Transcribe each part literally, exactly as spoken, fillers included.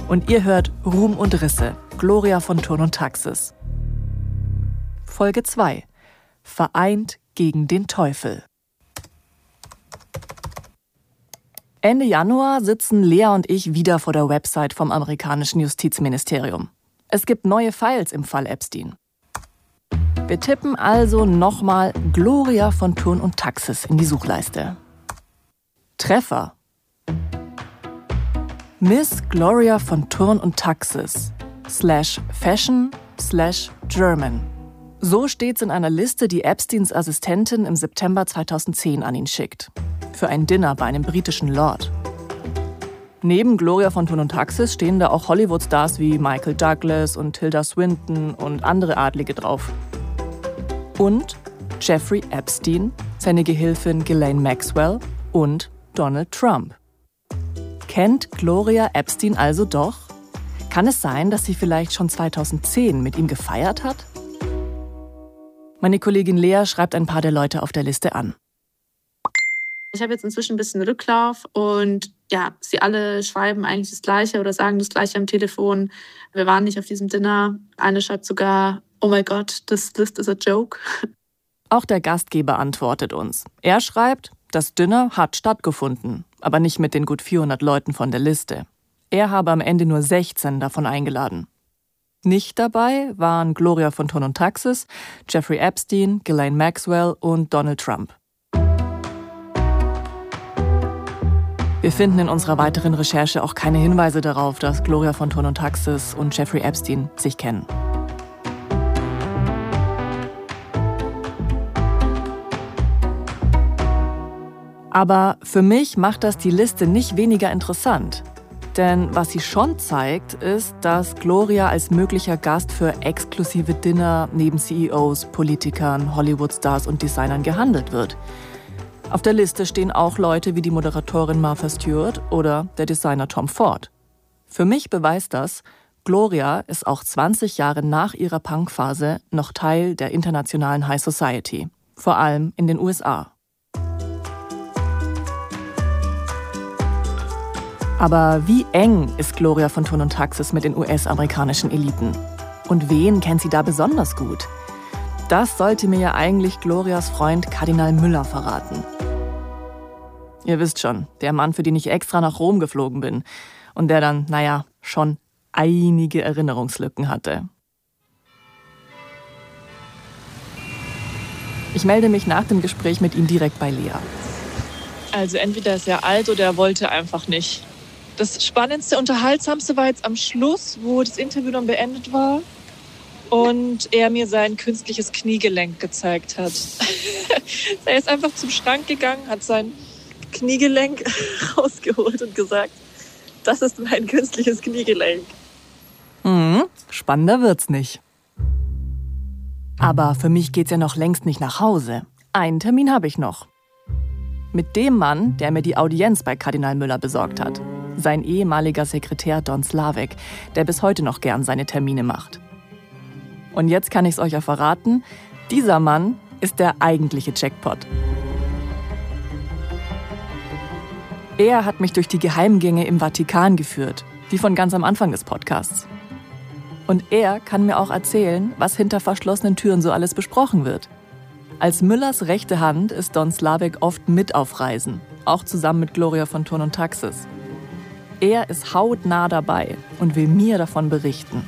Und ihr hört Ruhm und Risse, Gloria von Thurn und Taxis. Folge zwei. Vereint gegen den Teufel. Ende Januar sitzen Lea und ich wieder vor der Website vom amerikanischen Justizministerium. Es gibt neue Files im Fall Epstein. Wir tippen also nochmal Gloria von Thurn und Taxis in die Suchleiste. Treffer. Miss Gloria von Thurn und Taxis slash Fashion slash German. So steht's in einer Liste, die Epsteins Assistentin im September zweitausendzehn an ihn schickt. Für ein Dinner bei einem britischen Lord. Neben Gloria von Thurn und Taxis stehen da auch Hollywood-Stars wie Michael Douglas und Tilda Swinton und andere Adlige drauf. Und Jeffrey Epstein, seine Gehilfin Ghislaine Maxwell und Donald Trump. Kennt Gloria Epstein also doch? Kann es sein, dass sie vielleicht schon zweitausendzehn mit ihm gefeiert hat? Meine Kollegin Lea schreibt ein paar der Leute auf der Liste an. Ich habe jetzt inzwischen ein bisschen Rücklauf und ja, sie alle schreiben eigentlich das Gleiche oder sagen das Gleiche am Telefon. Wir waren nicht auf diesem Dinner. Eine schreibt sogar, oh my God, this list is a joke. Auch der Gastgeber antwortet uns. Er schreibt, das Dinner hat stattgefunden, aber nicht mit den gut vierhundert Leuten von der Liste. Er habe am Ende nur sechzehn davon eingeladen. Nicht dabei waren Gloria von Thurn und Taxis, Jeffrey Epstein, Ghislaine Maxwell und Donald Trump. Wir finden in unserer weiteren Recherche auch keine Hinweise darauf, dass Gloria von Thurn und Taxis und Jeffrey Epstein sich kennen. Aber für mich macht das die Liste nicht weniger interessant. Denn was sie schon zeigt, ist, dass Gloria als möglicher Gast für exklusive Dinner neben C E Os, Politikern, Hollywood-Stars und Designern gehandelt wird. Auf der Liste stehen auch Leute wie die Moderatorin Martha Stewart oder der Designer Tom Ford. Für mich beweist das, Gloria ist auch zwanzig Jahre nach ihrer Punkphase noch Teil der internationalen High Society, vor allem in den U S A. Aber wie eng ist Gloria von Thurn und Taxis mit den U S-amerikanischen Eliten? Und wen kennt sie da besonders gut? Das sollte mir ja eigentlich Glorias Freund Kardinal Müller verraten. Ihr wisst schon, der Mann, für den ich extra nach Rom geflogen bin und der dann, naja, schon einige Erinnerungslücken hatte. Ich melde mich nach dem Gespräch mit ihm direkt bei Lea. Also entweder ist er alt oder er wollte einfach nicht. Das Spannendste, Unterhaltsamste war jetzt am Schluss, wo das Interview dann beendet war und er mir sein künstliches Kniegelenk gezeigt hat. Er ist einfach zum Schrank gegangen, hat sein Kniegelenk rausgeholt und gesagt, das ist mein künstliches Kniegelenk. Mhm, spannender wird's nicht. Aber für mich geht's ja noch längst nicht nach Hause. Einen Termin habe ich noch. Mit dem Mann, der mir die Audienz bei Kardinal Müller besorgt hat. Sein ehemaliger Sekretär Don Slavek, der bis heute noch gern seine Termine macht. Und jetzt kann ich's euch ja verraten, dieser Mann ist der eigentliche Jackpot. Er hat mich durch die Geheimgänge im Vatikan geführt, wie von ganz am Anfang des Podcasts. Und er kann mir auch erzählen, was hinter verschlossenen Türen so alles besprochen wird. Als Müllers rechte Hand ist Don Slavek oft mit auf Reisen, auch zusammen mit Gloria von Thurn und Taxis. Er ist hautnah dabei und will mir davon berichten.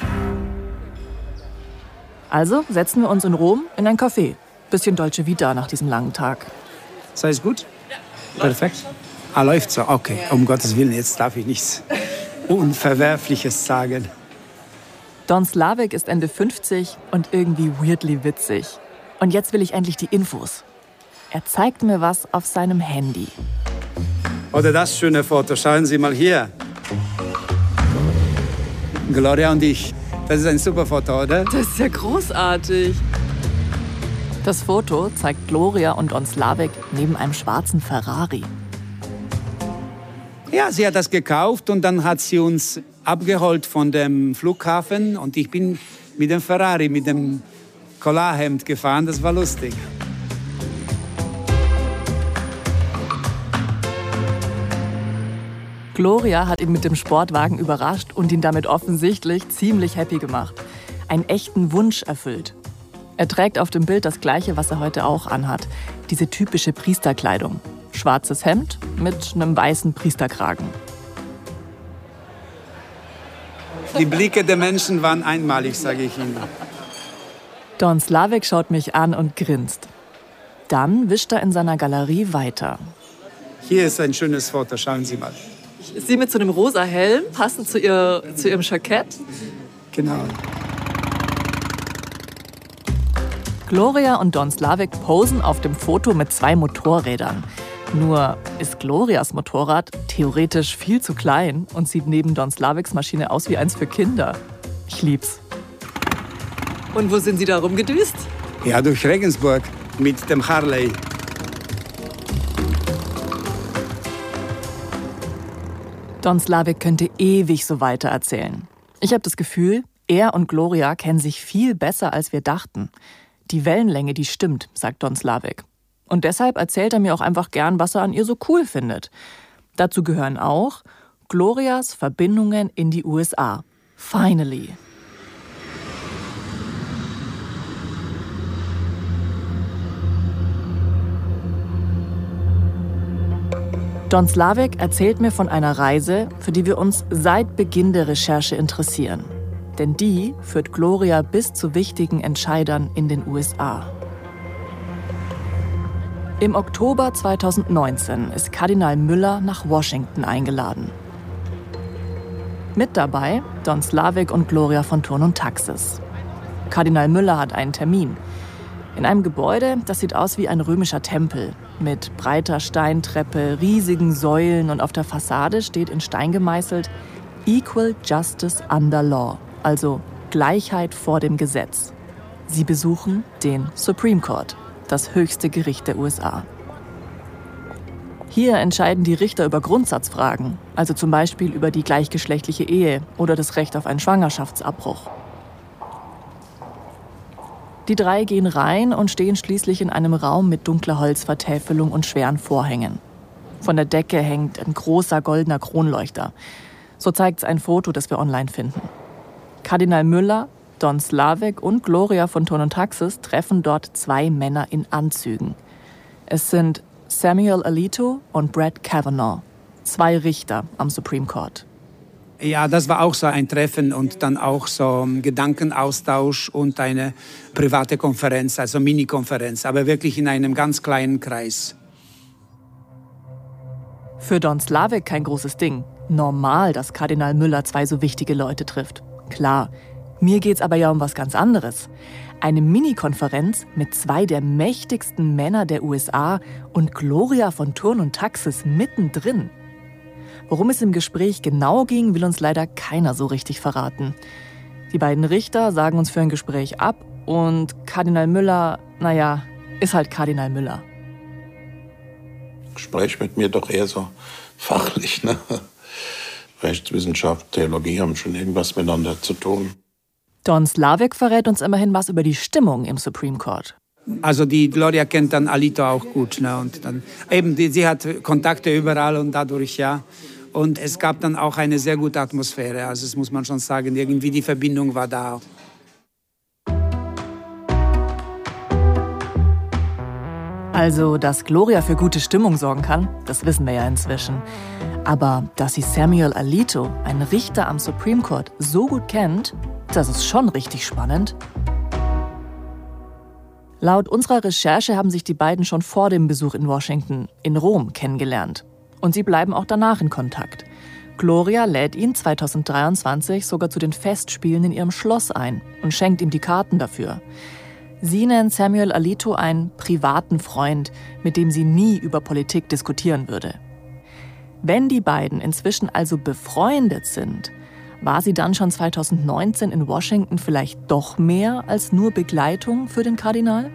Also setzen wir uns in Rom in ein Café. Bisschen Dolce Vita nach diesem langen Tag. Ist alles gut? Perfekt. Ah, läuft so. Okay, um Gottes Willen, jetzt darf ich nichts Unverwerfliches sagen. Don Slavek ist Ende fünfzig und irgendwie weirdly witzig. Und jetzt will ich endlich die Infos. Er zeigt mir was auf seinem Handy. Oder das schöne Foto, schauen Sie mal hier. Gloria und ich. Das ist ein super Foto, oder? Das ist ja großartig. Das Foto zeigt Gloria und Don Slavek neben einem schwarzen Ferrari. Ja, sie hat das gekauft und dann hat sie uns abgeholt von dem Flughafen. Und ich bin mit dem Ferrari, mit dem Collarhemd gefahren. Das war lustig. Gloria hat ihn mit dem Sportwagen überrascht und ihn damit offensichtlich ziemlich happy gemacht. Einen echten Wunsch erfüllt. Er trägt auf dem Bild das Gleiche, was er heute auch anhat. Diese typische Priesterkleidung. Schwarzes Hemd mit einem weißen Priesterkragen. Die Blicke der Menschen waren einmalig, sage ich Ihnen. Don Slavik schaut mich an und grinst. Dann wischt er in seiner Galerie weiter. Hier ist ein schönes Foto, schauen Sie mal. Sie mit so einem rosa Helm, passend zu, ihr, zu Ihrem Jackett. Genau. Gloria und Don Slavik posen auf dem Foto mit zwei Motorrädern. Nur ist Glorias Motorrad theoretisch viel zu klein und sieht neben Don Slaviks Maschine aus wie eins für Kinder. Ich lieb's. Und wo sind Sie da rumgedüst? Ja, durch Regensburg mit dem Harley. Don Slavik könnte ewig so weiter erzählen. Ich habe das Gefühl, er und Gloria kennen sich viel besser, als wir dachten. Die Wellenlänge, die stimmt, sagt Don Slavik. Und deshalb erzählt er mir auch einfach gern, was er an ihr so cool findet. Dazu gehören auch Glorias Verbindungen in die U S A. Finally. Don Slavik erzählt mir von einer Reise, für die wir uns seit Beginn der Recherche interessieren. Denn die führt Gloria bis zu wichtigen Entscheidern in den U S A. Im Oktober zweitausendneunzehn ist Kardinal Müller nach Washington eingeladen. Mit dabei Don Slavik und Gloria von Thurn und Taxis. Kardinal Müller hat einen Termin. In einem Gebäude, das sieht aus wie ein römischer Tempel. Mit breiter Steintreppe, riesigen Säulen und auf der Fassade steht in Stein gemeißelt Equal Justice Under Law, also Gleichheit vor dem Gesetz. Sie besuchen den Supreme Court, das höchste Gericht der U S A. Hier entscheiden die Richter über Grundsatzfragen, also zum Beispiel über die gleichgeschlechtliche Ehe oder das Recht auf einen Schwangerschaftsabbruch. Die drei gehen rein und stehen schließlich in einem Raum mit dunkler Holzvertäfelung und schweren Vorhängen. Von der Decke hängt ein großer goldener Kronleuchter. So zeigt es ein Foto, das wir online finden. Kardinal Müller, Don Slavik und Gloria von Thurn und Taxis treffen dort zwei Männer in Anzügen. Es sind Samuel Alito und Brett Kavanaugh, zwei Richter am Supreme Court. Ja, das war auch so ein Treffen und dann auch so ein Gedankenaustausch und eine private Konferenz, also Mini-Konferenz, aber wirklich in einem ganz kleinen Kreis. Für Don Slavik kein großes Ding. Normal, dass Kardinal Müller zwei so wichtige Leute trifft. Klar, mir geht's aber ja um was ganz anderes. Eine Mini-Konferenz mit zwei der mächtigsten Männer der U S A und Gloria von Thurn und Taxis mittendrin. Worum es im Gespräch genau ging, will uns leider keiner so richtig verraten. Die beiden Richter sagen uns für ein Gespräch ab und Kardinal Müller, naja, ist halt Kardinal Müller. Gespräch mit mir doch eher so fachlich, ne? Rechtswissenschaft, Theologie haben schon irgendwas miteinander zu tun. Don Slavik verrät uns immerhin was über die Stimmung im Supreme Court. Also die Gloria kennt dann Alito auch gut, ne? Und dann eben, die, sie hat Kontakte überall und dadurch, ja. Und es gab dann auch eine sehr gute Atmosphäre. Also das muss man schon sagen, irgendwie die Verbindung war da. Also, dass Gloria für gute Stimmung sorgen kann, das wissen wir ja inzwischen. Aber dass sie Samuel Alito, einen Richter am Supreme Court, so gut kennt, das ist schon richtig spannend. Laut unserer Recherche haben sich die beiden schon vor dem Besuch in Washington, in Rom, kennengelernt. Und sie bleiben auch danach in Kontakt. Gloria lädt ihn zweitausenddreiundzwanzig sogar zu den Festspielen in ihrem Schloss ein und schenkt ihm die Karten dafür. Sie nennt Samuel Alito einen privaten Freund, mit dem sie nie über Politik diskutieren würde. Wenn die beiden inzwischen also befreundet sind, war sie dann schon zweitausendneunzehn in Washington vielleicht doch mehr als nur Begleitung für den Kardinal?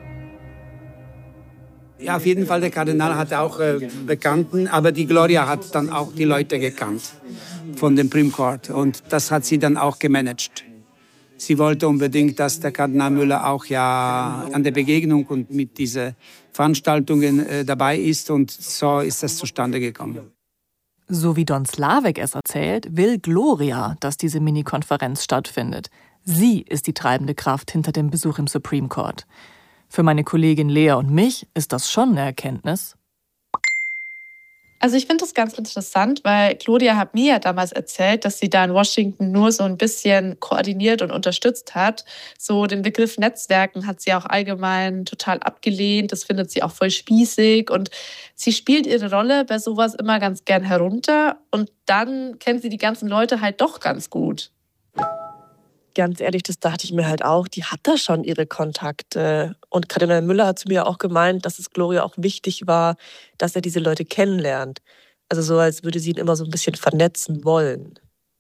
Ja, auf jeden Fall, der Kardinal hatte auch äh, Bekannten, aber die Gloria hat dann auch die Leute gekannt von dem Supreme Court und das hat sie dann auch gemanagt. Sie wollte unbedingt, dass der Kardinal Müller auch ja an der Begegnung und mit diesen Veranstaltungen äh, dabei ist und so ist das zustande gekommen. So wie Don Slavek es erzählt, will Gloria, dass diese Mini-Konferenz stattfindet. Sie ist die treibende Kraft hinter dem Besuch im Supreme Court. Für meine Kollegin Lea und mich ist das schon eine Erkenntnis. Also ich finde das ganz interessant, weil Gloria hat mir ja damals erzählt, dass sie da in Washington nur so ein bisschen koordiniert und unterstützt hat. So den Begriff Netzwerken hat sie auch allgemein total abgelehnt. Das findet sie auch voll spießig. Und sie spielt ihre Rolle bei sowas immer ganz gern herunter. Und dann kennt sie die ganzen Leute halt doch ganz gut. Ganz ehrlich, das dachte ich mir halt auch, die hat da schon ihre Kontakte. Und Kardinal Müller hat zu mir auch gemeint, dass es Gloria auch wichtig war, dass er diese Leute kennenlernt. Also so, als würde sie ihn immer so ein bisschen vernetzen wollen.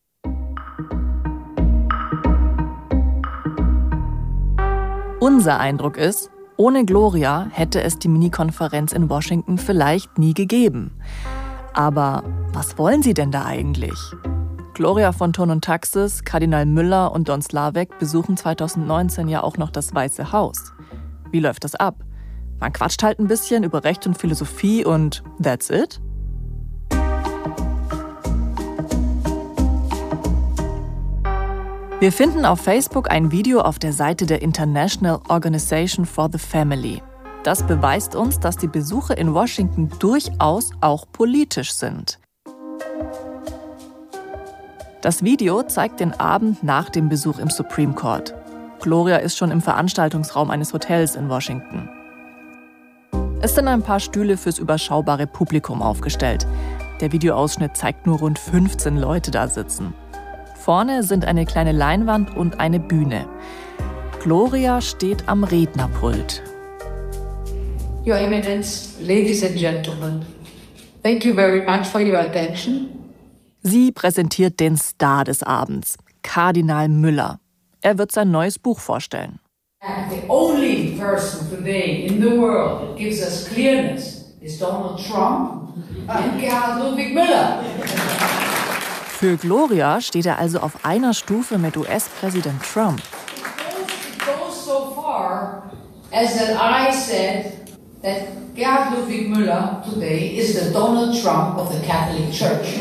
Unser Eindruck ist, ohne Gloria hätte es die Mini-Konferenz in Washington vielleicht nie gegeben. Aber was wollen sie denn da eigentlich? Gloria von Thurn und Taxis, Kardinal Müller und Don Slavek besuchen zweitausendneunzehn ja auch noch das Weiße Haus. Wie läuft das ab? Man quatscht halt ein bisschen über Recht und Philosophie und that's it? Wir finden auf Facebook ein Video auf der Seite der International Organization for the Family. Das beweist uns, dass die Besuche in Washington durchaus auch politisch sind. Das Video zeigt den Abend nach dem Besuch im Supreme Court. Gloria ist schon im Veranstaltungsraum eines Hotels in Washington. Es sind ein paar Stühle fürs überschaubare Publikum aufgestellt. Der Videoausschnitt zeigt nur rund fünfzehn Leute da sitzen. Vorne sind eine kleine Leinwand und eine Bühne. Gloria steht am Rednerpult. Your Eminence, ladies and gentlemen, thank you very much for your attention. Sie präsentiert den Star des Abends, Kardinal Müller. Er wird sein neues Buch vorstellen. The only person today in the world that gives us clearness is Donald Trump and Gerhard Ludwig Müller. Für Gloria steht er also auf einer Stufe mit U S-Präsident Trump. It goes so far as that I said that Gerhard Ludwig Müller today is the Donald Trump of the Catholic Church.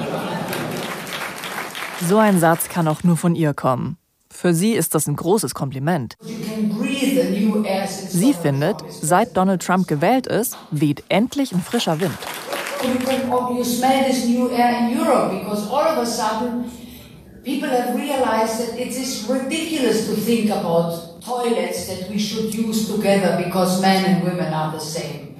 So ein Satz kann auch nur von ihr kommen. Für sie ist das ein großes Kompliment. Sie findet, seit Donald Trump gewählt ist, weht endlich ein frischer Wind. You can you smell this new air in Europe because all of a sudden people have realized that it is ridiculous to think about toilets that we should use together because men and women are the same.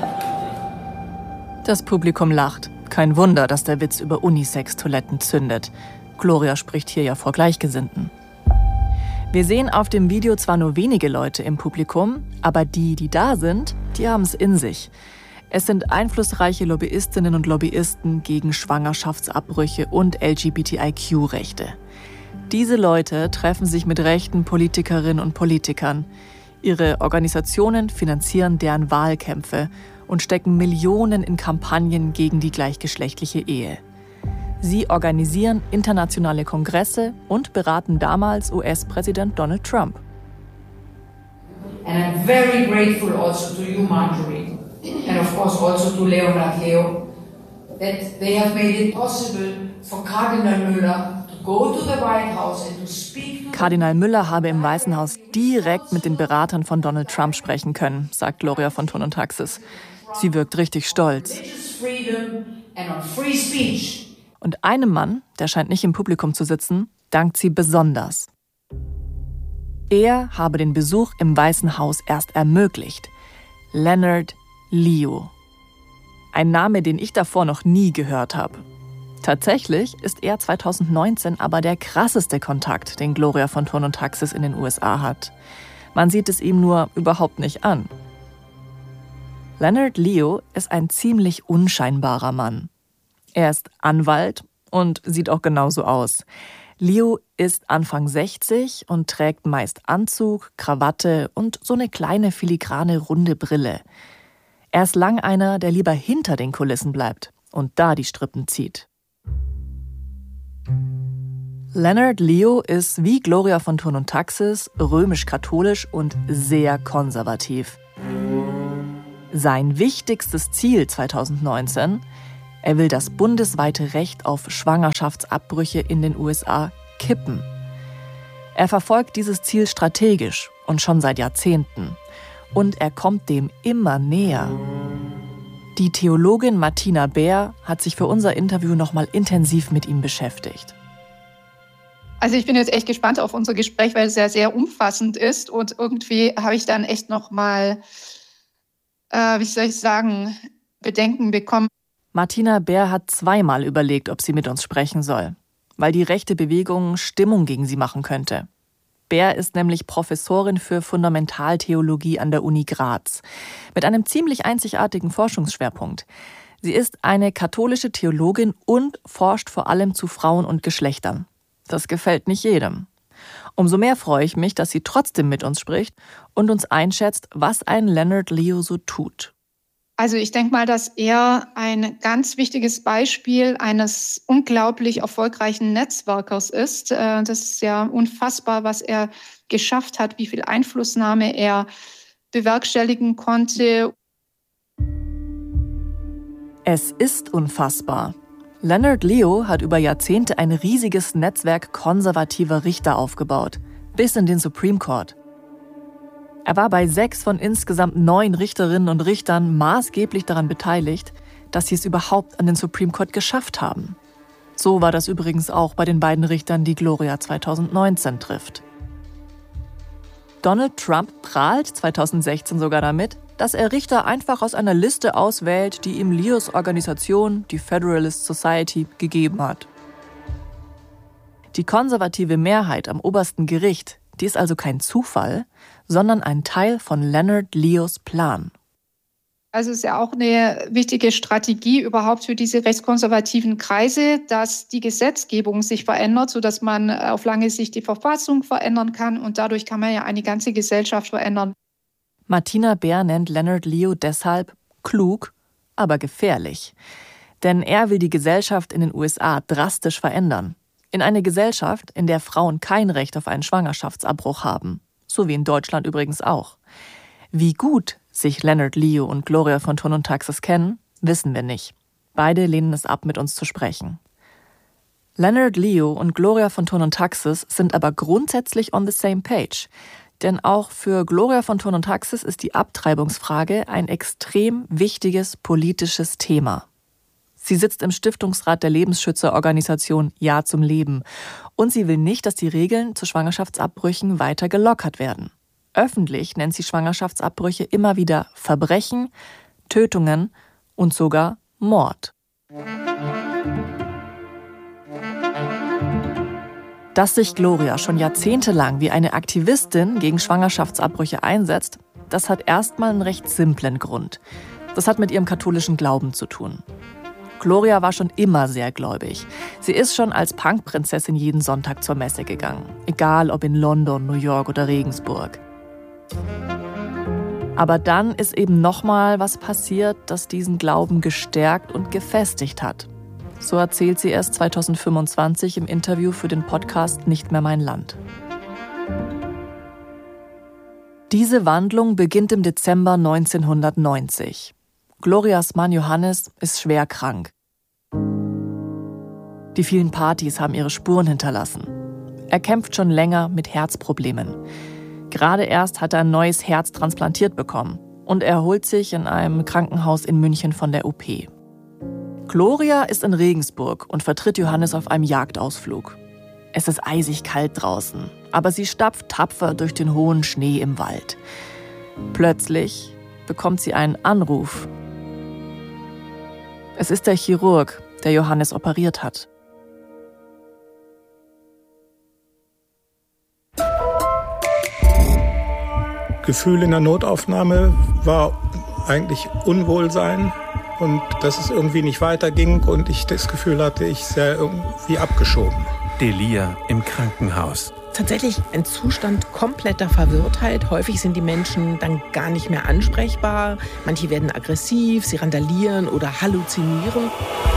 Das Publikum lacht. Kein Wunder, dass der Witz über Unisex-Toiletten zündet. Gloria spricht hier ja vor Gleichgesinnten. Wir sehen auf dem Video zwar nur wenige Leute im Publikum, aber die, die da sind, die haben es in sich. Es sind einflussreiche Lobbyistinnen und Lobbyisten gegen Schwangerschaftsabbrüche und L G B T I Q-Rechte. Diese Leute treffen sich mit rechten Politikerinnen und Politikern. Ihre Organisationen finanzieren deren Wahlkämpfe und stecken Millionen in Kampagnen gegen die gleichgeschlechtliche Ehe. Sie organisieren internationale Kongresse und beraten damals U S-Präsident Donald Trump. And I'm very grateful also to you, Marjorie, and of course also to Leonard Leo, that they have made it possible for Kardinal Müller to go to the White House and to speak to Kardinal Müller habe im Weißen Haus direkt mit den Beratern von Donald Trump sprechen können, sagt Gloria von Thurn und Taxis. Sie wirkt richtig stolz. Und einem Mann, der scheint nicht im Publikum zu sitzen, dankt sie besonders. Er habe den Besuch im Weißen Haus erst ermöglicht. Leonard Leo. Ein Name, den ich davor noch nie gehört habe. Tatsächlich ist er zweitausendneunzehn aber der krasseste Kontakt, den Gloria von Thurn und Taxis in den U S A hat. Man sieht es ihm nur überhaupt nicht an. Leonard Leo ist ein ziemlich unscheinbarer Mann. Er ist Anwalt und sieht auch genauso aus. Leo ist Anfang sechzig und trägt meist Anzug, Krawatte und so eine kleine filigrane runde Brille. Er ist lang einer, der lieber hinter den Kulissen bleibt und da die Strippen zieht. Leonard Leo ist wie Gloria von Thurn und Taxis römisch-katholisch und sehr konservativ. Sein wichtigstes Ziel zweitausendneunzehn: Er will das bundesweite Recht auf Schwangerschaftsabbrüche in den U S A kippen. Er verfolgt dieses Ziel strategisch und schon seit Jahrzehnten. Und er kommt dem immer näher. Die Theologin Martina Baer hat sich für unser Interview nochmal intensiv mit ihm beschäftigt. Also ich bin jetzt echt gespannt auf unser Gespräch, weil es ja sehr umfassend ist. Und irgendwie habe ich dann echt nochmal, äh, wie soll ich sagen, Bedenken bekommen. Martina Baer hat zweimal überlegt, ob sie mit uns sprechen soll, weil die rechte Bewegung Stimmung gegen sie machen könnte. Baer ist nämlich Professorin für Fundamentaltheologie an der Uni Graz mit einem ziemlich einzigartigen Forschungsschwerpunkt. Sie ist eine katholische Theologin und forscht vor allem zu Frauen und Geschlechtern. Das gefällt nicht jedem. Umso mehr freue ich mich, dass sie trotzdem mit uns spricht und uns einschätzt, was ein Leonard Leo so tut. Also ich denke mal, dass er ein ganz wichtiges Beispiel eines unglaublich erfolgreichen Netzwerkers ist. Das ist ja unfassbar, was er geschafft hat, wie viel Einflussnahme er bewerkstelligen konnte. Es ist unfassbar. Leonard Leo hat über Jahrzehnte ein riesiges Netzwerk konservativer Richter aufgebaut, bis in den Supreme Court. Er war bei sechs von insgesamt neun Richterinnen und Richtern maßgeblich daran beteiligt, dass sie es überhaupt an den Supreme Court geschafft haben. So war das übrigens auch bei den beiden Richtern, die Gloria zweitausendneunzehn trifft. Donald Trump prahlt zweitausendsechzehn sogar damit, dass er Richter einfach aus einer Liste auswählt, die ihm Leos Organisation, die Federalist Society, gegeben hat. Die konservative Mehrheit am obersten Gericht, die ist also kein Zufall, sondern ein Teil von Leonard Leos Plan. Also es ist ja auch eine wichtige Strategie überhaupt für diese rechtskonservativen Kreise, dass die Gesetzgebung sich verändert, sodass man auf lange Sicht die Verfassung verändern kann. Und dadurch kann man ja eine ganze Gesellschaft verändern. Martina Baer nennt Leonard Leo deshalb klug, aber gefährlich. Denn er will die Gesellschaft in den U S A drastisch verändern. In eine Gesellschaft, in der Frauen kein Recht auf einen Schwangerschaftsabbruch haben. So wie in Deutschland übrigens auch. Wie gut sich Leonard Leo und Gloria von Thurn und Taxis kennen, wissen wir nicht. Beide lehnen es ab, mit uns zu sprechen. Leonard Leo und Gloria von Thurn und Taxis sind aber grundsätzlich on the same page. Denn auch für Gloria von Thurn und Taxis ist die Abtreibungsfrage ein extrem wichtiges politisches Thema. Sie sitzt im Stiftungsrat der Lebensschützerorganisation Ja zum Leben. Und sie will nicht, dass die Regeln zu Schwangerschaftsabbrüchen weiter gelockert werden. Öffentlich nennt sie Schwangerschaftsabbrüche immer wieder Verbrechen, Tötungen und sogar Mord. Dass sich Gloria schon jahrzehntelang wie eine Aktivistin gegen Schwangerschaftsabbrüche einsetzt, das hat erstmal einen recht simplen Grund. Das hat mit ihrem katholischen Glauben zu tun. Gloria war schon immer sehr gläubig. Sie ist schon als Punkprinzessin jeden Sonntag zur Messe gegangen. Egal ob in London, New York oder Regensburg. Aber dann ist eben nochmal was passiert, das diesen Glauben gestärkt und gefestigt hat. So erzählt sie es zweitausendfünfundzwanzig im Interview für den Podcast Nicht mehr mein Land. Diese Wandlung beginnt im Dezember neunzehnhundertneunzig. Glorias Mann Johannes ist schwer krank. Die vielen Partys haben ihre Spuren hinterlassen. Er kämpft schon länger mit Herzproblemen. Gerade erst hat er ein neues Herz transplantiert bekommen und er erholt sich in einem Krankenhaus in München von der O P. Gloria ist in Regensburg und vertritt Johannes auf einem Jagdausflug. Es ist eisig kalt draußen, aber sie stapft tapfer durch den hohen Schnee im Wald. Plötzlich bekommt sie einen Anruf. Es ist der Chirurg, der Johannes operiert hat. Gefühl in der Notaufnahme war eigentlich Unwohlsein und dass es irgendwie nicht weiterging und ich das Gefühl hatte, ich sei irgendwie abgeschoben. Delia im Krankenhaus. Tatsächlich ein Zustand kompletter Verwirrtheit. Häufig sind die Menschen dann gar nicht mehr ansprechbar. Manche werden aggressiv, sie randalieren oder halluzinieren.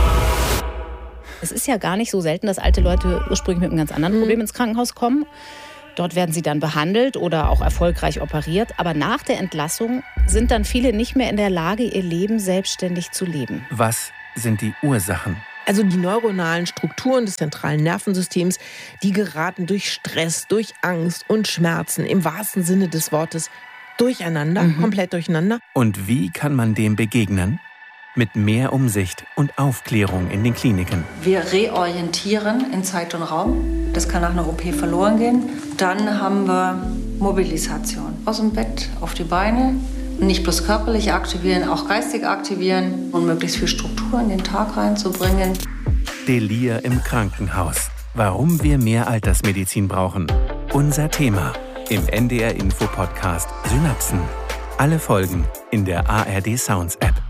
Es ist ja gar nicht so selten, dass alte Leute ursprünglich mit einem ganz anderen Problem ins Krankenhaus kommen. Dort werden sie dann behandelt oder auch erfolgreich operiert. Aber nach der Entlassung sind dann viele nicht mehr in der Lage, ihr Leben selbstständig zu leben. Was sind die Ursachen? Also die neuronalen Strukturen des zentralen Nervensystems, die geraten durch Stress, durch Angst und Schmerzen im wahrsten Sinne des Wortes durcheinander, mhm. komplett durcheinander. Und wie kann man dem begegnen? Mit mehr Umsicht und Aufklärung in den Kliniken. Wir reorientieren in Zeit und Raum. Das kann nach einer O P verloren gehen. Dann haben wir Mobilisation. Aus dem Bett auf die Beine. Nicht bloß körperlich aktivieren, auch geistig aktivieren und möglichst viel Struktur in den Tag reinzubringen. Delir im Krankenhaus. Warum wir mehr Altersmedizin brauchen. Unser Thema im N D R Info Podcast Synapsen. Alle Folgen in der A R D Sounds App.